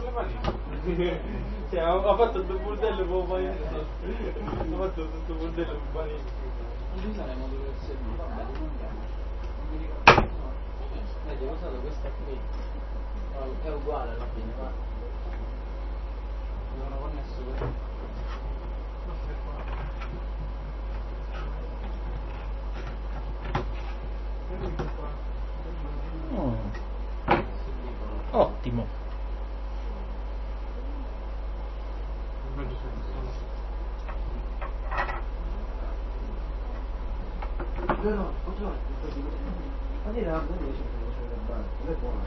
Cioè, ha fatto due bordello con Vanessa. Ha fatto tutto bordello con Vanessa. Non ci saremo dove servire, vabbè, non mi ricordo. No. Vedi, ho usato questa qui. È uguale alla fine, ma non ho connesso questo. Ottimo. No, ma dire la non è buona,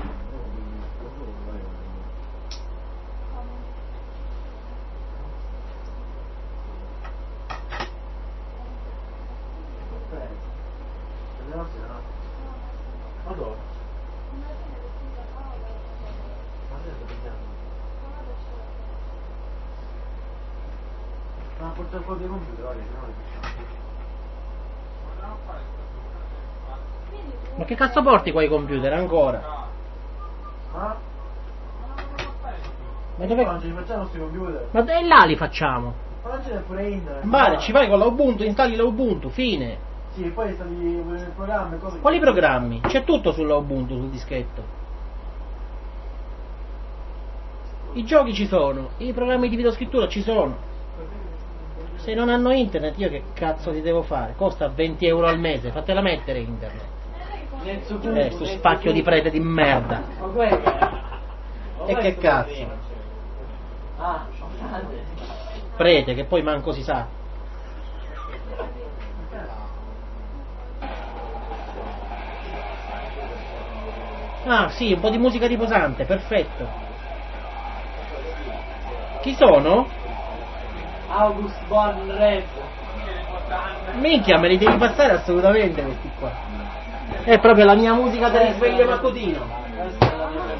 ma dove? Ma porta un po' di computer, guarda, se no le facciamo. Ma che cazzo porti qua i computer ancora? Ma? Ma dove? Non ci facciamo questi computer? Ma è là li facciamo. Ma non c'è pure internet. Vale, ci vai con la Ubuntu, installi la Ubuntu, fine. Sì, poi installi il programma e cose. Quali programmi? C'è tutto sulla Ubuntu, sul dischetto. I giochi ci sono, i programmi di videoscrittura ci sono. Se non hanno internet, io che cazzo ti devo fare? Costa 20 euro al mese, fatela mettere internet. Sto spacchio di prete di merda. Ma quello E che cazzo? Ah, Prete, che poi manco si sa. Ah sì, un po' di musica riposante, perfetto. Chi sono? August Born Red. Minchia, me li devi passare assolutamente questi qua. È proprio la mia musica del risveglio mattutino. Questa è la mia